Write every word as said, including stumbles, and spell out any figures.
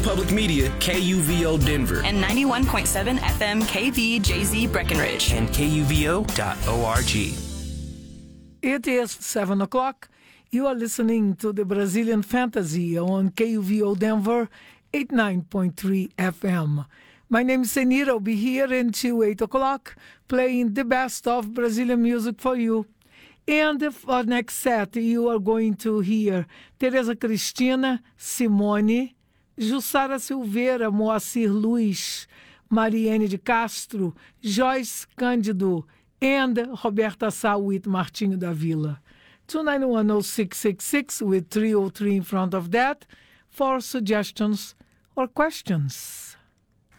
Public Media, K U V O Denver. And ninety-one point seven F M K V J Z Breckenridge. And K U V O dot org. It is seven o'clock. You are listening to the Brazilian Fantasy on K U V O Denver, eighty-nine point three F M. My name is Senira. I'll be here until eight o'clock playing the best of Brazilian music for you. And for next set, you are going to hear Tereza Cristina, Simone, Jussara Silveira, Moacir Luiz, Mariene de Castro, Joyce Cândido, and Roberta Sá with Martinho da Vila. two nine one oh six six six with three oh three in front of that for suggestions or questions.